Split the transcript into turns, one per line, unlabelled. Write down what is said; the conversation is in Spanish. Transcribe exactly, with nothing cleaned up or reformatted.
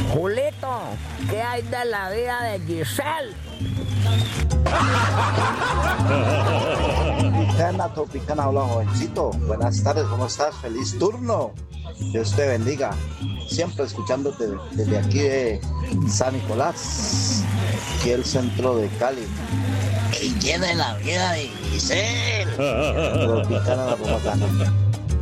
Julito, ¿qué hay de la vida de Giselle?
Picana, Tropicana, hola jovencito. Buenas tardes, ¿cómo estás? Feliz turno. Dios te bendiga. Siempre escuchándote desde aquí de San Nicolás, aquí el centro de Cali.
¿Qué tiene la vida de Giselle?
Tropicana, la Pomacana.